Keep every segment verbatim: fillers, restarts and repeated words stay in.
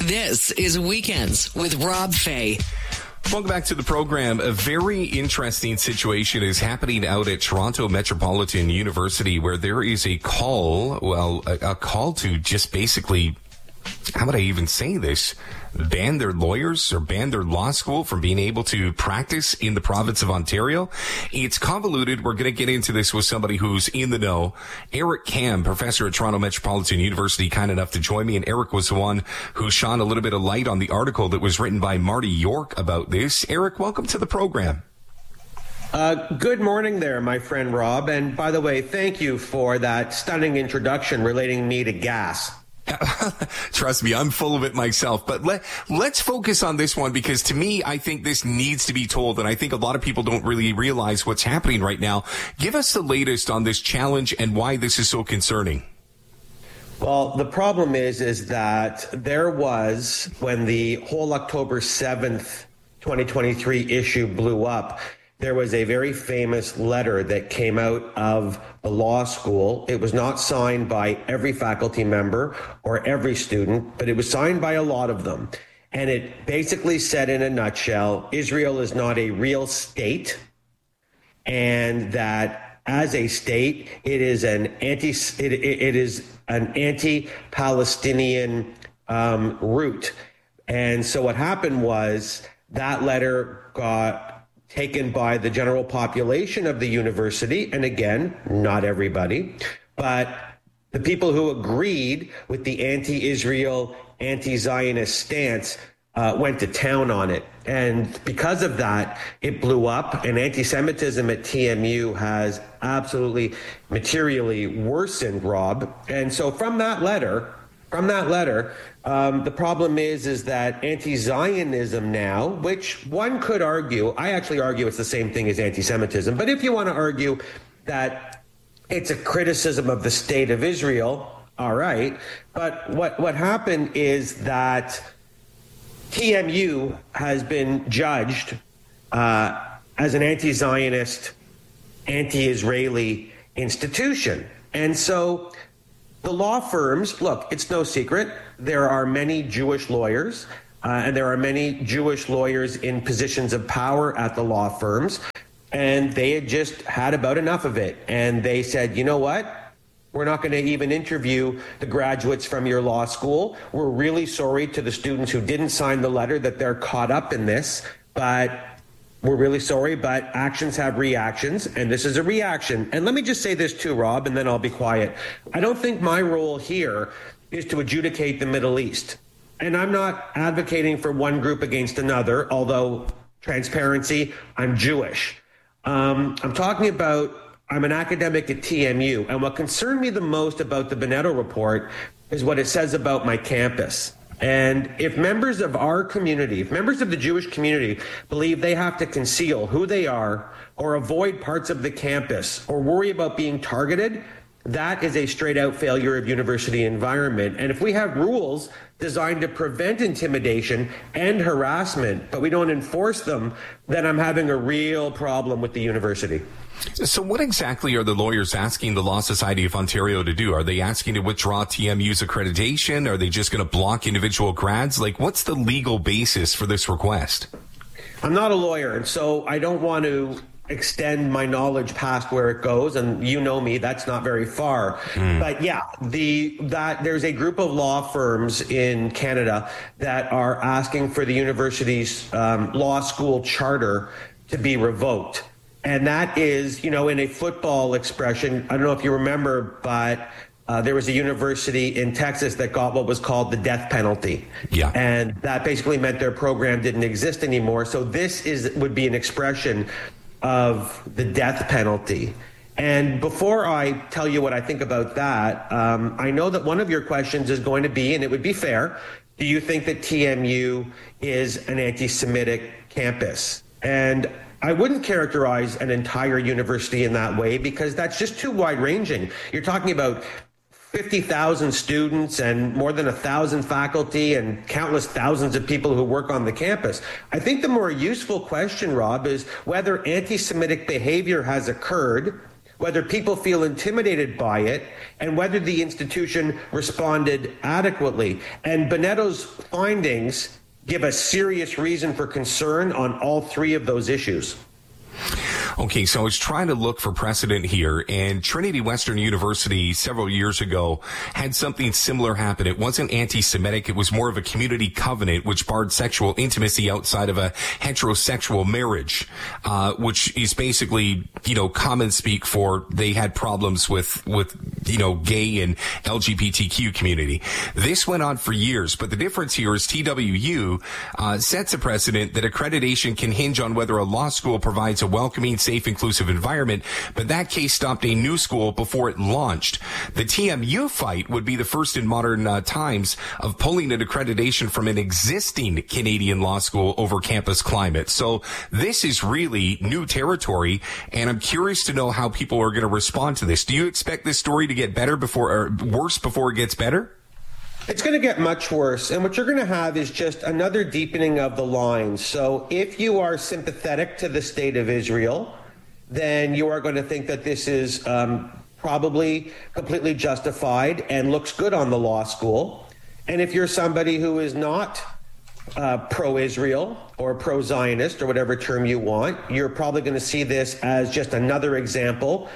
This is Weekends with Rob Fay. Welcome back to the program. A very interesting situation is happening out at Toronto Metropolitan University, where there is a call, well, a, a call to just basically, how would I even say this? Ban their lawyers or ban their law school from being able to practice in the province of Ontario. It's convoluted. We're going to get into this with somebody who's in the know. Eric Kam, professor at Toronto Metropolitan University, kind enough to join me. And Eric was the one who shone a little bit of light on the article that was written by Marty York about this. Eric, welcome to the program. Uh, good morning there, my friend Rob. And by the way, thank you for that stunning introduction relating me to gas. Trust me, I'm full of it myself. But let, let's focus on this one, because to me, I think this needs to be told. And I think a lot of people don't really realize what's happening right now. Give us the latest on this challenge and why this is so concerning. Well, the problem is, is that there was, when the whole October seventh, twenty twenty-three issue blew up, there was a very famous letter that came out of the law school. It was not signed by every faculty member or every student, but it was signed by a lot of them. And it basically said in a nutshell, Israel is not a real state, and that as a state, it is an anti it, it is an anti-Palestinian um, route. And so what happened was that letter got taken by the general population of the university, and again, not everybody, but the people who agreed with the anti-Israel, anti-Zionist stance uh, went to town on it. And because of that, it blew up, and anti-Semitism at T M U has absolutely materially worsened, Rob. And so from that letter, From that letter, um, the problem is, is that anti-Zionism now, which one could argue, I actually argue it's the same thing as anti-Semitism, but if you want to argue that it's a criticism of the state of Israel, all right. But what, what happened is that T M U has been judged uh, as an anti-Zionist, anti-Israeli institution. And so the law firms, look, it's no secret, there are many Jewish lawyers, uh, and there are many Jewish lawyers in positions of power at the law firms, and they had just had about enough of it. And they said, you know what? We're not going to even interview the graduates from your law school. We're really sorry to the students who didn't sign the letter that they're caught up in this, but we're really sorry, but actions have reactions, and this is a reaction. And let me just say this too, Rob, and then I'll be quiet. I don't think my role here is to adjudicate the Middle East. And I'm not advocating for one group against another, although transparency, I'm Jewish. Um, I'm talking about, I'm an academic at T M U, and what concerned me the most about the Bonetto report is what it says about my campus. And if members of our community, if members of the Jewish community believe they have to conceal who they are or avoid parts of the campus or worry about being targeted, that is a straight out failure of university environment. And if we have rules designed to prevent intimidation and harassment, but we don't enforce them, then I'm having a real problem with the university. So what exactly are the lawyers asking the Law Society of Ontario to do? Are they asking to withdraw T M U's accreditation? Are they just going to block individual grads? Like, what's the legal basis for this request? I'm not a lawyer, and so I don't want to extend my knowledge past where it goes, and you know me, that's not very far. Mm. But yeah, the that there's a group of law firms in Canada that are asking for the university's um, law school charter to be revoked. And that is, you know, in a football expression, I don't know if you remember, but uh, there was a university in Texas that got what was called the death penalty. Yeah. And that basically meant their program didn't exist anymore. So this is would be an expression of the death penalty. And before I tell you what I think about that, um, I know that one of your questions is going to be, and it would be fair, do you think that T M U is an anti-Semitic campus? And I wouldn't characterize an entire university in that way, because that's just too wide-ranging. You're talking about fifty thousand students and more than one thousand faculty and countless thousands of people who work on the campus. I think the more useful question, Rob, is whether anti-Semitic behavior has occurred whether people feel intimidated by it, and whether the institution responded adequately. And Bonetto's findings give a serious reason for concern on all three of those issues. Okay, so I was trying to look for precedent here, and Trinity Western University several years ago had something similar happen. It wasn't anti-Semitic. It was more of a community covenant which barred sexual intimacy outside of a heterosexual marriage, uh, which is basically, you know, common speak for they had problems with, with, you know, gay and L G B T Q community. This went on for years, but the difference here is T W U uh, sets a precedent that accreditation can hinge on whether a law school provides a welcoming, safe, inclusive environment, but that case stopped a new school before it launched. The T M U fight would be the first in modern uh, times of pulling an accreditation from an existing Canadian law school over campus climate. So this is really new territory, and I'm curious to know how people are going to respond to this. Do you expect this story to get better before, or worse before it gets better? It's going to get much worse. And what you're going to have is just another deepening of the lines. So if you are sympathetic to the state of Israel, then you are going to think that this is um, probably completely justified and looks good on the law school. And if you're somebody who is not uh, pro-Israel or pro-Zionist or whatever term you want, you're probably going to see this as just another example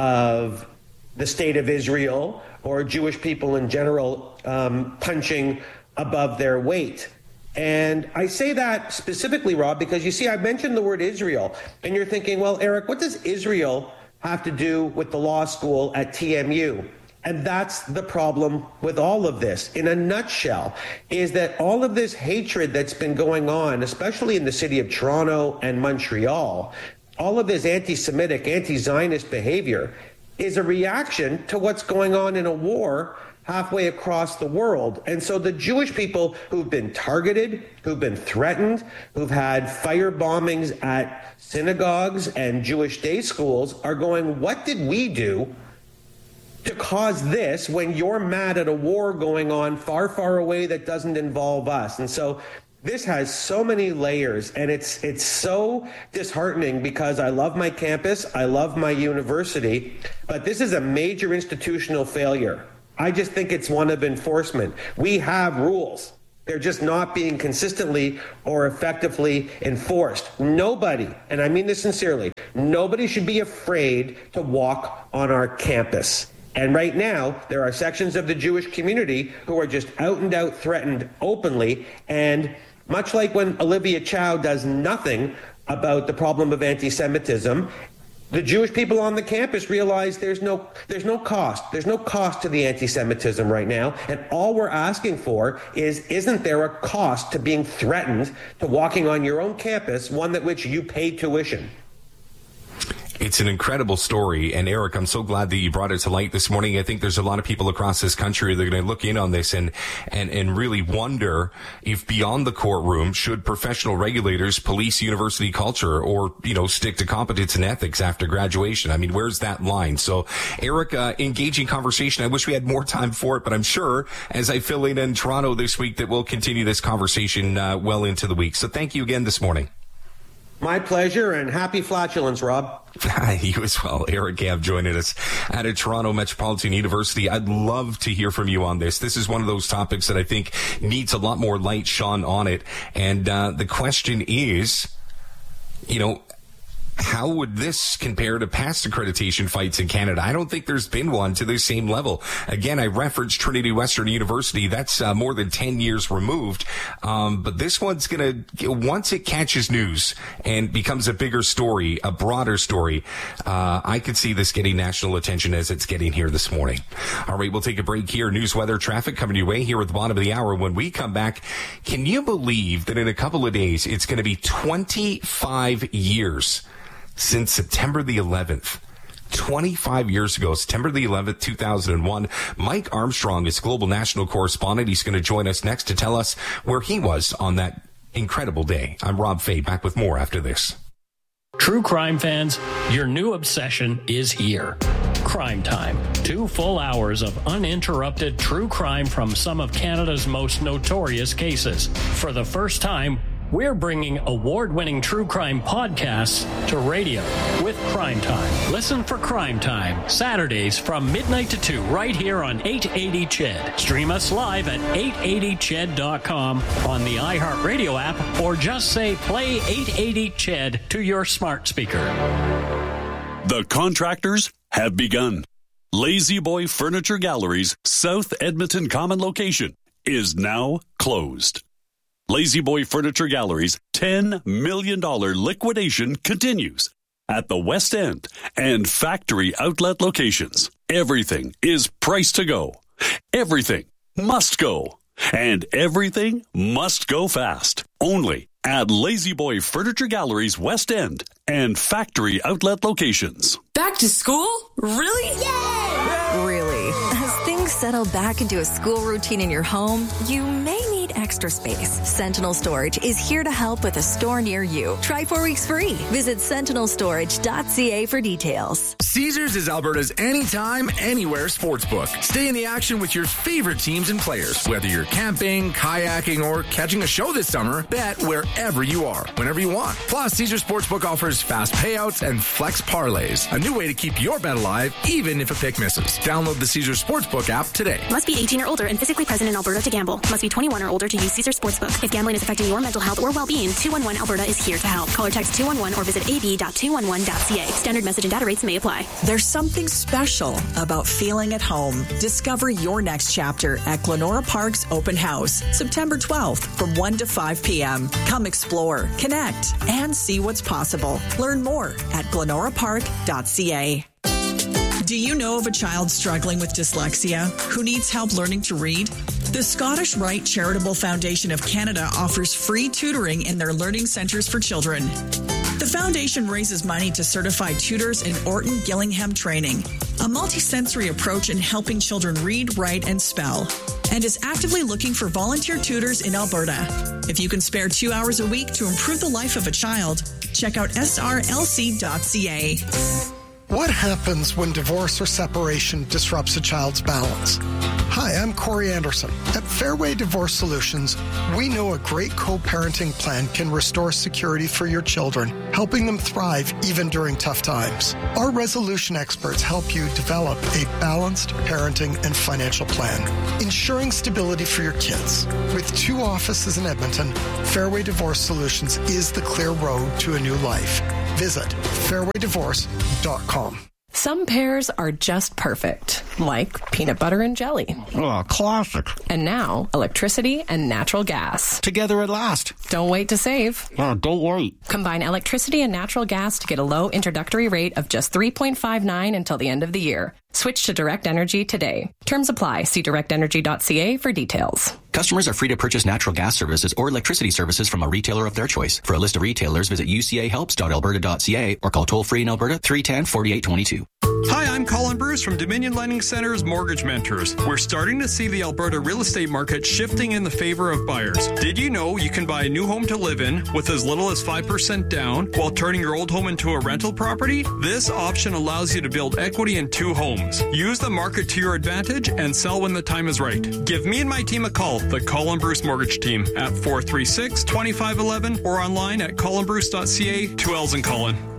of the state of Israel or Jewish people in general um, punching above their weight. And I say that specifically, Rob, because you see, I mentioned the word Israel, and you're thinking, well, Eric, what does Israel have to do with the law school at T M U? And that's the problem with all of this. In a nutshell, is that all of this hatred that's been going on, especially in the city of Toronto and Montreal, all of this anti-Semitic, anti-Zionist behavior is a reaction to what's going on in a war halfway across the world. And so the Jewish people who've been targeted, who've been threatened, who've had fire bombings at synagogues and Jewish day schools are going, what did we do to cause this when you're mad at a war going on far, far away that doesn't involve us? And so this has so many layers, and it's it's so disheartening because I love my campus, I love my university, but this is a major institutional failure. I just think it's one of enforcement. We have rules. They're just not being consistently or effectively enforced. Nobody, and I mean this sincerely, nobody should be afraid to walk on our campus. And right now, there are sections of the Jewish community who are just out and out threatened openly. And much like when Olivia Chow does nothing about the problem of anti-Semitism, the Jewish people on the campus realize there's no there's no cost. There's no cost to the anti-Semitism right now. And all we're asking for is, isn't there a cost to being threatened to walking on your own campus, one that which you pay tuition? It's an incredible story. And Eric, I'm so glad that you brought it to light this morning. I think there's a lot of people across this country that are going to look in on this and, and, and really wonder if beyond the courtroom, should professional regulators police university culture or, you know, stick to competence and ethics after graduation? I mean, where's that line? So Eric, uh, engaging conversation. I wish we had more time for it, but I'm sure as I fill in in Toronto this week that we'll continue this conversation uh, well into the week. So thank you again this morning. My pleasure, and happy flatulence, Rob. You as well. Eric Gav joining us at a Toronto Metropolitan University. I'd love to hear from you on this. This is one of those topics that I think needs a lot more light shone on it. And uh, the question is, you know, how would this compare to past accreditation fights in Canada? I don't think there's been one to the same level. Again, I referenced Trinity Western University. That's uh, more than ten years removed. Um, but this one's going to, once it catches news and becomes a bigger story, a broader story, uh, I could see this getting national attention as it's getting here this morning. All right, we'll take a break here. News, weather, traffic coming your way here at the bottom of the hour. When we come back, can you believe that in a couple of days, it's going to be twenty-five years since September the eleventh, twenty-five years ago, September the eleventh, two thousand one. Mike Armstrong is global national correspondent. He's going to join us next to tell us where he was on that incredible day. I'm Rob Fay, back with more after this. True crime fans, your new obsession is here. Crime Time. Two full hours of uninterrupted true crime from some of Canada's most notorious cases. For the first time, we're bringing award-winning true crime podcasts to radio with Crime Time. Listen for Crime Time, Saturdays from midnight to two, right here on eight eighty C H E D. Stream us live at eight eighty C H E D dot com on the iHeartRadio app, or just say play eight eighty C H E D to your smart speaker. The contractors have begun. Lazy Boy Furniture Gallery's South Edmonton Common location is now closed. Lazy Boy Furniture Gallery's ten million dollars liquidation continues at the West End and factory outlet locations. Everything is priced to go. Everything must go. And everything must go fast. Only at Lazy Boy Furniture Gallery's West End and factory outlet locations. Back to school? Really? Yay! Really. As things settle back into a school routine in your home, you may need extra space. Sentinel Storage is here to help with a store near you. Try four weeks free. Visit sentinel storage dot c a for details. Caesars is Alberta's anytime, anywhere sportsbook. Stay in the action with your favorite teams and players. Whether you're camping, kayaking, or catching a show this summer, bet wherever you are, whenever you want. Plus, Caesars Sportsbook offers fast payouts and flex parlays, a new way to keep your bet alive, even if a pick misses. Download the Caesars Sportsbook app today. Must be eighteen or older and physically present in Alberta to gamble. Must be twenty-one or older to use Caesars Sportsbook. If gambling is affecting your mental health or well-being, two one one Alberta is here to help. Call or text two one one or visit a b dot two one one dot c a. Standard message and data rates may apply. There's something special about feeling at home. Discover your next chapter at Glenora Park's Open House, September twelfth from one to five p.m. Come explore, connect, and see what's possible. Learn more at glenora park dot c a. Do you know of a child struggling with dyslexia who needs help learning to read? The Scottish Rite Charitable Foundation of Canada offers free tutoring in their learning centres for children. The foundation raises money to certify tutors in Orton Gillingham training, a multisensory approach in helping children read, write, and spell, and is actively looking for volunteer tutors in Alberta. If you can spare two hours a week to improve the life of a child, check out s r l c dot c a. What happens when divorce or separation disrupts a child's balance? Hi, I'm Corey Anderson. At Fairway Divorce Solutions, we know a great co-parenting plan can restore security for your children, helping them thrive even during tough times. Our resolution experts help you develop a balanced parenting and financial plan, ensuring stability for your kids. With two offices in Edmonton, Fairway Divorce Solutions is the clear road to a new life. Visit fairway divorce dot com. Some pairs are just perfect, like peanut butter and jelly. Oh, classic. And now, electricity and natural gas. Together at last. Don't wait to save. Oh, don't wait. Combine electricity and natural gas to get a low introductory rate of just three point five nine until the end of the year. Switch to Direct Energy today. Terms apply. See direct energy dot c a for details. Customers are free to purchase natural gas services or electricity services from a retailer of their choice. For a list of retailers, visit u c a helps dot alberta dot c a or call toll-free in Alberta three one zero, four eight two two. Hi, I'm Colin Bruce from Dominion Lending Center's Mortgage Mentors. We're starting to see the Alberta real estate market shifting in the favor of buyers. Did you know you can buy a new home to live in with as little as five percent down while turning your old home into a rental property? This option allows you to build equity in two homes. Use the market to your advantage and sell when the time is right. Give me and my team a call, the Colin Bruce Mortgage Team, at four three six, two five one one or online at colin bruce dot c a. Two L's in Colin.